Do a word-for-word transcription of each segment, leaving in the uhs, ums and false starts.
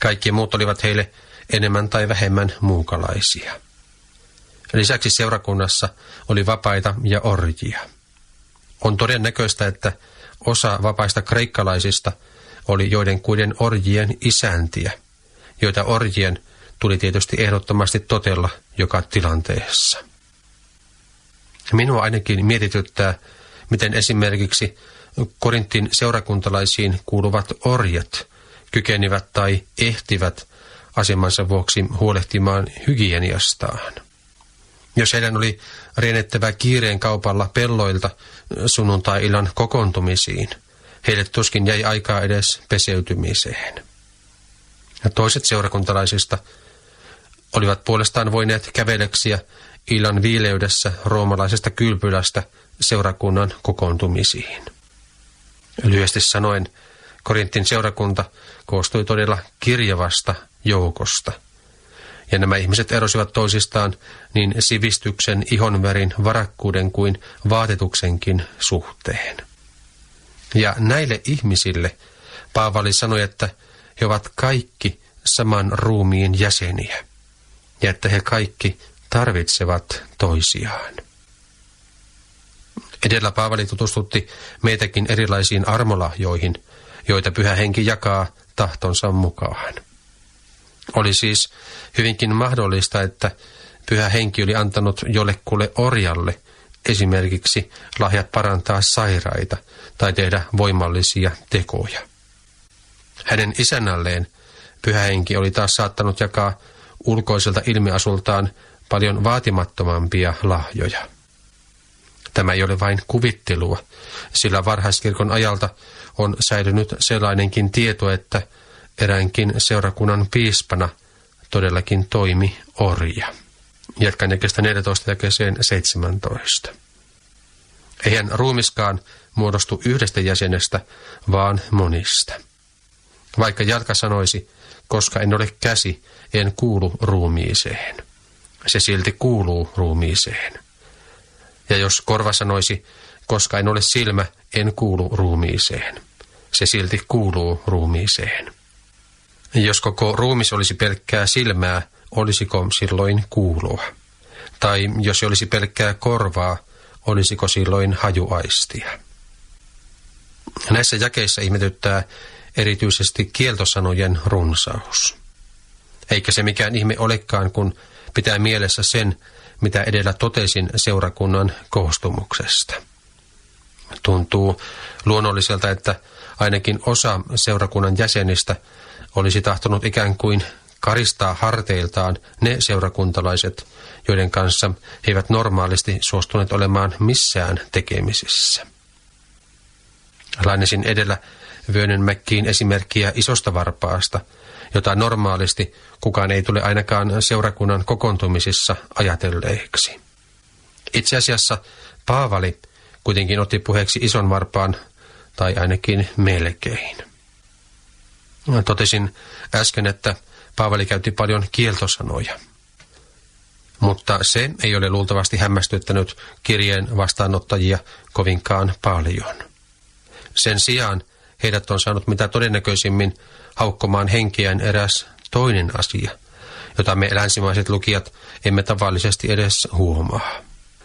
Kaikki muut olivat heille enemmän tai vähemmän muukalaisia. Lisäksi seurakunnassa oli vapaita ja orjia. On todennäköistä, että osa vapaista kreikkalaisista oli joidenkuiden orjien isäntiä, joita orjien tuli tietysti ehdottomasti totella joka tilanteessa. Minua ainakin mietityttää, miten esimerkiksi Korintin seurakuntalaisiin kuuluvat orjat kykenivät tai ehtivät asemansa vuoksi huolehtimaan hygieniastaan. Jos heidän oli riennettävä kiireen kaupalla pelloilta sunnuntai-illan kokoontumisiin, heille tuskin jäi aikaa edes peseytymiseen. Ja toiset seurakuntalaisista olivat puolestaan voineet käveleksiä illan viileydessä roomalaisesta kylpylästä seurakunnan kokoontumisiin. Lyhyesti sanoen, Korintin seurakunta koostui todella kirjavasta joukosta, ja nämä ihmiset erosivat toisistaan niin sivistyksen, ihonvärin, varakkuuden kuin vaatetuksenkin suhteen. Ja näille ihmisille Paavali sanoi, että he ovat kaikki saman ruumiin jäseniä, ja että he kaikki tarvitsevat toisiaan. Edellä Paavali tutustutti meitäkin erilaisiin armolahjoihin, joita Pyhä Henki jakaa tahtonsa mukaan. Oli siis hyvinkin mahdollista, että Pyhä Henki oli antanut jollekulle orjalle esimerkiksi lahjat parantaa sairaita tai tehdä voimallisia tekoja. Hänen isännälleen Pyhä Henki oli taas saattanut jakaa ulkoiselta ilmiasultaan paljon vaatimattomampia lahjoja. Tämä ei ole vain kuvittelua, sillä varhaiskirkon ajalta on säilynyt sellainenkin tieto, että eräänkin seurakunnan piispana todellakin toimi orja. Jatkan jakeesta neljätoista jakeeseen seitsemäntoista. Eihän ruumiskaan muodostu yhdestä jäsenestä, vaan monista. Vaikka jalka sanoisi, koska en ole käsi, en kuulu ruumiiseen. Se silti kuuluu ruumiiseen. Ja jos korva sanoisi, koska en ole silmä, en kuulu ruumiiseen. Se silti kuuluu ruumiiseen. Jos koko ruumis olisi pelkkää silmää, olisiko silloin kuulua? Tai jos se olisi pelkkää korvaa, olisiko silloin hajuaistia? Näissä jakeissa ihmetyttää erityisesti kieltosanojen runsaus. Eikä se mikään ihme olekaan, kun pitää mielessä sen, mitä edellä totesin seurakunnan koostumuksesta. Tuntuu luonnolliselta, että ainakin osa seurakunnan jäsenistä olisi tahtonut ikään kuin karistaa harteiltaan ne seurakuntalaiset, joiden kanssa he eivät normaalisti suostuneet olemaan missään tekemisissä. Lainasin edellä Vyönenmäkkiin esimerkkiä isosta varpaasta, jota normaalisti kukaan ei tule ainakaan seurakunnan kokoontumisissa ajatelleeksi. Itse asiassa Paavali kuitenkin otti puheeksi ison varpaan, tai ainakin melkein. Totesin äsken, että Paavali käytti paljon kieltosanoja. Mutta se ei ole luultavasti hämmästyttänyt kirjeen vastaanottajia kovinkaan paljon. Sen sijaan heidät on saanut mitä todennäköisimmin haukkomaan henkeään eräs toinen asia, jota me länsimaiset lukijat emme tavallisesti edes huomaa.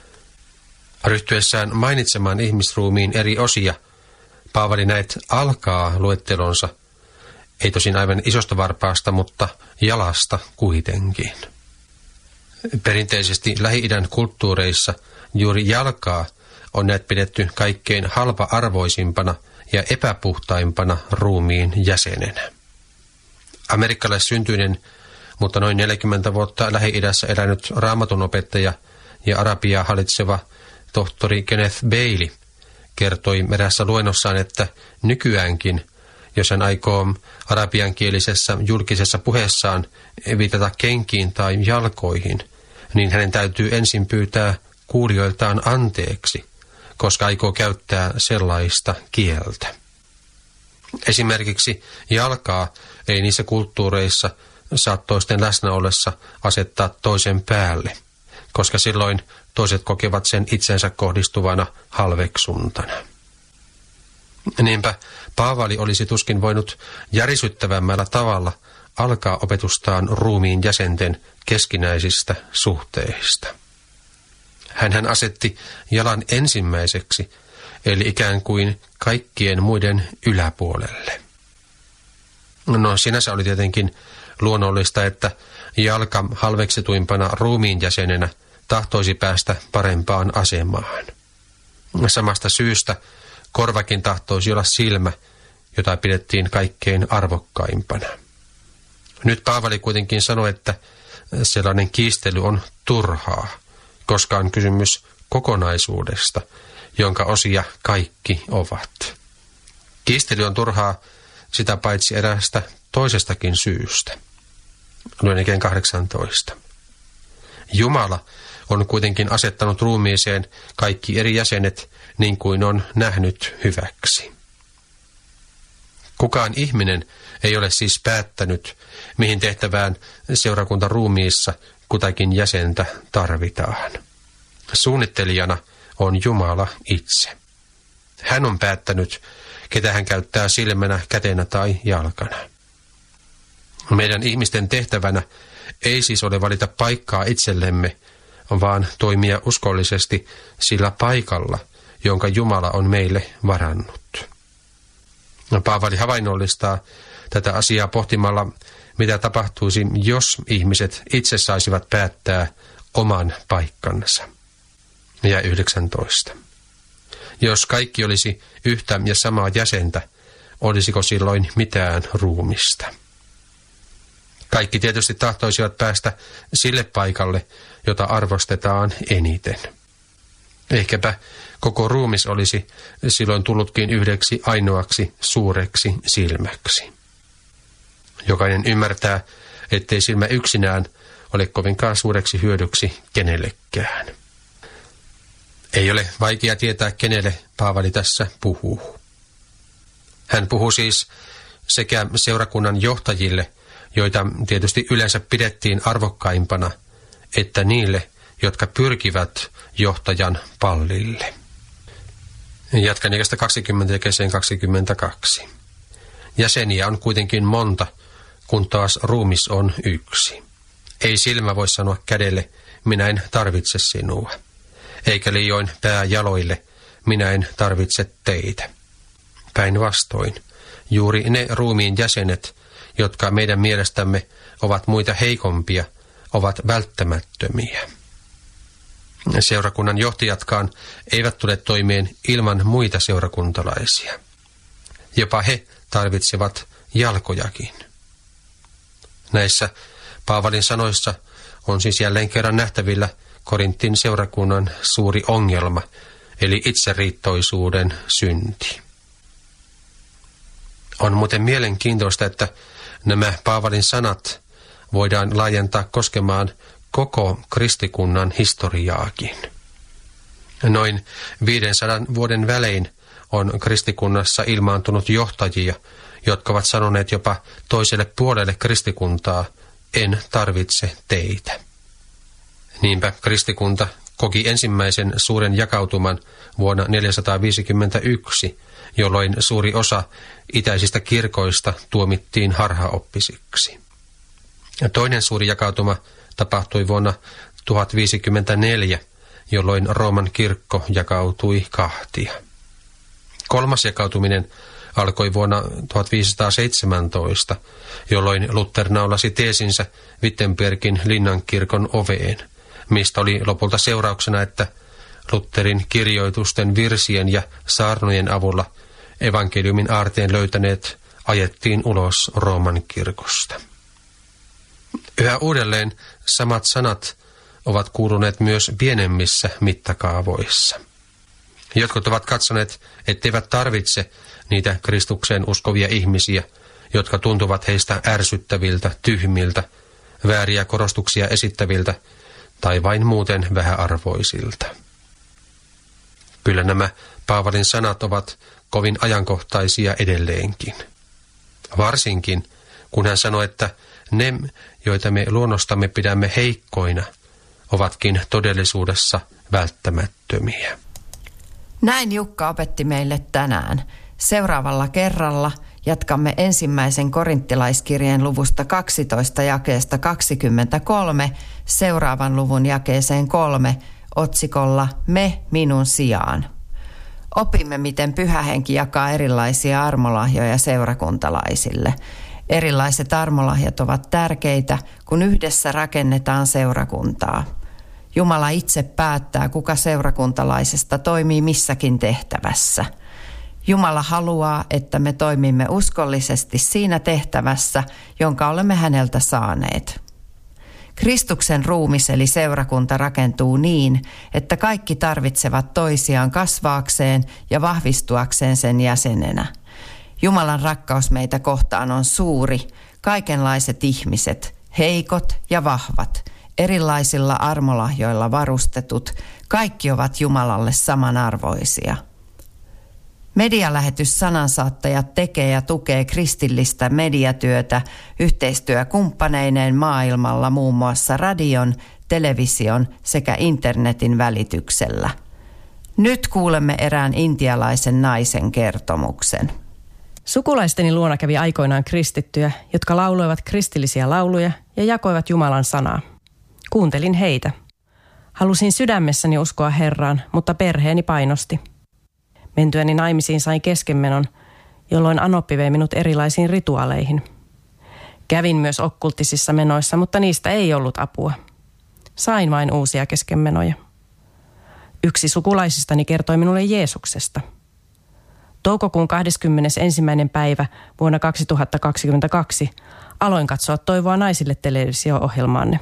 Ryhtyessään mainitsemaan ihmisruumiin eri osia, Paavali näet alkaa luettelonsa, ei tosin aivan isosta varpaasta, mutta jalasta kuitenkin. Perinteisesti Lähi-idän kulttuureissa juuri jalkaa on näet pidetty kaikkein halpa-arvoisimpana ja epäpuhtaimpana ruumiin jäsenenä. Amerikkalaissyntyinen, mutta noin neljäkymmentä vuotta Lähi-idässä elänyt raamatunopettaja ja Arabiaa hallitseva tohtori Kenneth Bailey kertoi erässä luennossaan, että nykyäänkin, jos hän aikoo arabiankielisessä julkisessa puheessaan viitata kenkiin tai jalkoihin, niin hänen täytyy ensin pyytää kuulijoiltaan anteeksi, koska aikoo käyttää sellaista kieltä. Esimerkiksi jalkaa ei niissä kulttuureissa saa toisten läsnä ollessa asettaa toisen päälle, koska silloin toiset kokevat sen itsensä kohdistuvana halveksuntana. Niinpä Paavali olisi tuskin voinut järisyttävämmällä tavalla alkaa opetustaan ruumiin jäsenten keskinäisistä suhteista. Hänhän asetti jalan ensimmäiseksi, eli ikään kuin kaikkien muiden yläpuolelle. No sinänsä oli tietenkin luonnollista, että jalka halveksituimpana ruumiin jäsenenä tahtoisi päästä parempaan asemaan. Samasta syystä korvakin tahtoisi olla silmä, jota pidettiin kaikkein arvokkaimpana. Nyt Paavali kuitenkin sanoi, että sellainen kiistely on turhaa, koska on kysymys kokonaisuudesta, jonka osia kaikki ovat. Kiistely on turhaa sitä paitsi eräästä toisestakin syystä. Luen ikään kahdeksantoista. Jumala on kuitenkin asettanut ruumiiseen kaikki eri jäsenet niin kuin on nähnyt hyväksi. Kukaan ihminen ei ole siis päättänyt, mihin tehtävään seurakuntaruumiissa kutakin jäsentä tarvitaan. Suunnittelijana on Jumala itse. Hän on päättänyt, ketä hän käyttää silmänä, kätenä tai jalkana. Meidän ihmisten tehtävänä ei siis ole valita paikkaa itsellemme, vaan toimia uskollisesti sillä paikalla, jonka Jumala on meille varannut. Paavali havainnollistaa tätä asiaa pohtimalla, mitä tapahtuisi, jos ihmiset itse saisivat päättää oman paikkansa. Ja yhdeksäntoista. Jos kaikki olisi yhtä ja samaa jäsentä, olisiko silloin mitään ruumista? Kaikki tietysti tahtoisivat päästä sille paikalle, jota arvostetaan eniten. Ehkäpä koko ruumis olisi silloin tullutkin yhdeksi ainoaksi suureksi silmäksi. Jokainen ymmärtää, ettei silmä yksinään ole kovinkaan suureksi hyödyksi kenellekään. Ei ole vaikea tietää, kenelle Paavali tässä puhuu. Hän puhuu siis sekä seurakunnan johtajille, joita tietysti yleensä pidettiin arvokkaimpana, että niille, jotka pyrkivät johtajan pallille. Jatkan ikästä kaksikymmentä ja keseen kaksikymmentäkaksi. Jäseniä on kuitenkin monta, kun taas ruumis on yksi. Ei silmä voi sanoa kädelle, minä en tarvitse sinua. Eikä liioin pää jaloille, minä en tarvitse teitä. Päinvastoin, juuri ne ruumiin jäsenet, jotka meidän mielestämme ovat muita heikompia, ovat välttämättömiä. Seurakunnan johtajatkaan eivät tule toimeen ilman muita seurakuntalaisia. Jopa he tarvitsevat jalkojakin. Näissä Paavalin sanoissa on siis jälleen kerran nähtävillä Korintin seurakunnan suuri ongelma, eli itseriittoisuuden synti. On muuten mielenkiintoista, että nämä Paavalin sanat voidaan laajentaa koskemaan koko kristikunnan historiaakin. Noin viidensadan vuoden välein on kristikunnassa ilmaantunut johtajia, jotka ovat sanoneet jopa toiselle puolelle kristikuntaa, en tarvitse teitä. Niinpä kristikunta koki ensimmäisen suuren jakautuman vuonna neljäsataaviisikymmentäyksi, jolloin suuri osa itäisistä kirkoista tuomittiin harhaoppisiksi. Ja toinen suuri jakautuma tapahtui vuonna tuhatviisikymmentäneljä, jolloin Rooman kirkko jakautui kahtia. Kolmas jakautuminen alkoi vuonna tuhatviisisataaseitsemäntoista, jolloin Luther naulasi teesinsä Wittenbergin linnankirkon oveen, mistä oli lopulta seurauksena, että Lutherin kirjoitusten, virsien ja saarnojen avulla evankeliumin aarteen löytäneet ajettiin ulos Rooman kirkosta. Yhä uudelleen samat sanat ovat kuuluneet myös pienemmissä mittakaavoissa. Jotkut ovat katsoneet, etteivät tarvitse niitä Kristukseen uskovia ihmisiä, jotka tuntuvat heistä ärsyttäviltä, tyhmiltä, vääriä korostuksia esittäviltä tai vain muuten vähäarvoisilta. Kyllä nämä Paavalin sanat ovat kovin ajankohtaisia edelleenkin. Varsinkin, kun hän sanoi, että ne, joita me luonnostamme pidämme heikkoina, ovatkin todellisuudessa välttämättömiä. Näin Jukka opetti meille tänään. Seuraavalla kerralla Jatkamme ensimmäisen korinttilaiskirjeen luvusta kaksitoista jakeesta kaksikymmentäkolme seuraavan luvun jakeeseen kolme otsikolla Me minun sijaan. Opimme, miten Pyhä Henki jakaa erilaisia armolahjoja seurakuntalaisille. Erilaiset armolahjat ovat tärkeitä, kun yhdessä rakennetaan seurakuntaa. Jumala itse päättää, kuka seurakuntalaisesta toimii missäkin tehtävässä. Jumala haluaa, että me toimimme uskollisesti siinä tehtävässä, jonka olemme häneltä saaneet. Kristuksen ruumis eli seurakunta rakentuu niin, että kaikki tarvitsevat toisiaan kasvaakseen ja vahvistuakseen sen jäsenenä. Jumalan rakkaus meitä kohtaan on suuri, kaikenlaiset ihmiset, heikot ja vahvat, erilaisilla armolahjoilla varustetut, kaikki ovat Jumalalle samanarvoisia. Medialähetys Sanansaattajat tekee ja tukee kristillistä mediatyötä yhteistyökumppaneineen maailmalla muun muassa radion, television sekä internetin välityksellä. Nyt kuulemme erään intialaisen naisen kertomuksen. Sukulaisteni luona kävi aikoinaan kristittyjä, jotka lauloivat kristillisiä lauluja ja jakoivat Jumalan sanaa. Kuuntelin heitä. Halusin sydämessäni uskoa Herraan, mutta perheeni painosti. Mentyäni naimisiin sain keskenmenon, jolloin anoppi vei minut erilaisiin rituaaleihin. Kävin myös okkultisissa menoissa, mutta niistä ei ollut apua. Sain vain uusia keskenmenoja. Yksi sukulaisistani kertoi minulle Jeesuksesta. Toukokuun kahdeskymmenesensimmäinen päivä vuonna kaksituhattakaksikymmentäkaksi aloin katsoa Toivoa naisille televisio-ohjelmaanne.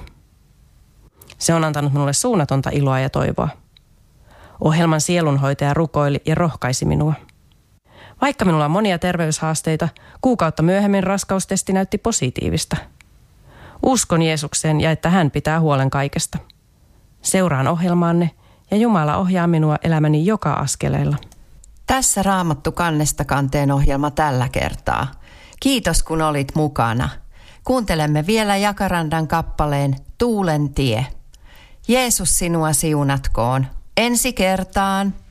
Se on antanut minulle suunnatonta iloa ja toivoa. Ohjelman sielunhoitaja rukoili ja rohkaisi minua. Vaikka minulla on monia terveyshaasteita, kuukautta myöhemmin raskaustesti näytti positiivista. Uskon Jeesukseen ja että hän pitää huolen kaikesta. Seuraan ohjelmaanne ja Jumala ohjaa minua elämäni joka askeleella. Tässä Raamattu kannesta kanteen ohjelma tällä kertaa. Kiitos kun olit mukana. Kuuntelemme vielä Jakarandan kappaleen Tuulen tie. Jeesus sinua siunatkoon. Ensi kertaan.